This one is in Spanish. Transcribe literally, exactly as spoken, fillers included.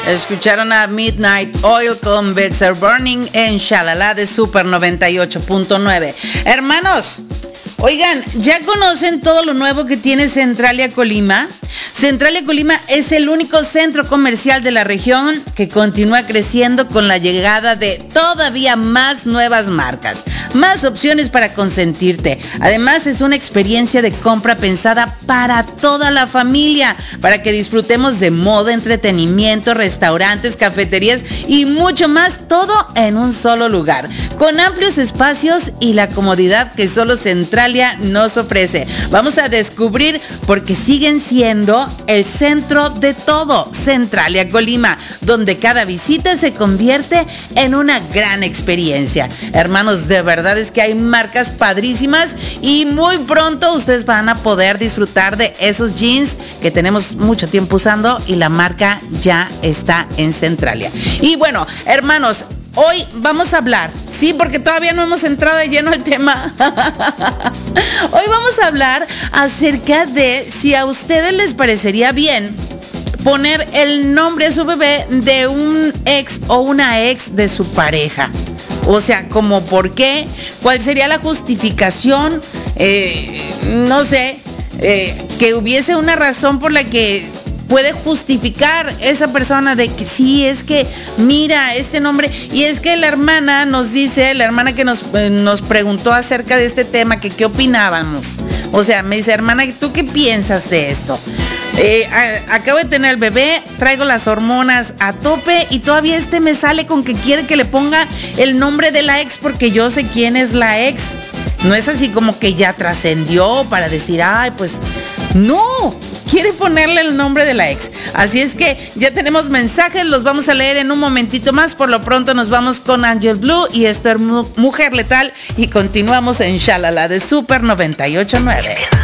Escucharon a Midnight Oil con Better Burning en Shalala de Super noventa y ocho punto nueve. Hermanos, oigan, ¿ya conocen todo lo nuevo que tiene Centralia Colima? Centralia Colima es el único centro comercial de la región que continúa creciendo con la llegada de todavía más nuevas marcas, más opciones para consentirte. Además, es una experiencia de compra pensada para toda la familia, para que disfrutemos de moda, entretenimiento, restaurantes, cafeterías y mucho más, todo en un solo lugar, con amplios espacios y la comodidad que solo Centralia nos ofrece. Vamos a descubrir por qué siguen siendo el centro de todo, Centralia Colima, donde cada visita se convierte en una gran experiencia. Hermanos, de verdad es que hay marcas padrísimas y muy pronto ustedes van a poder disfrutar de esos jeans que tenemos mucho tiempo usando y la marca ya está en Centralia. Y bueno, hermanos, hoy vamos a hablar, sí, porque todavía no hemos entrado de lleno al tema. Hoy vamos a hablar acerca de si a ustedes les parecería bien poner el nombre a su bebé de un ex o una ex de su pareja. O sea, como por qué, cuál sería la justificación, eh, no sé, eh, que hubiese una razón por la que puede justificar esa persona de que sí, es que mira este nombre, y es que la hermana nos dice, la hermana que nos, eh, nos preguntó acerca de este tema, que qué opinábamos. O sea, me dice, hermana, ¿tú qué piensas de esto? Eh, a, acabo de tener el bebé, traigo las hormonas a tope y todavía este me sale con que quiere que le ponga el nombre de la ex porque yo sé quién es la ex. No es así como que ya trascendió para decir, ay, pues no, quiere ponerle el nombre de la ex. Así es que ya tenemos mensajes, los vamos a leer en un momentito más. Por lo pronto nos vamos con Angel Blue y esto es Mujer Letal y continuamos en Shalala de Super noventa y ocho punto nueve.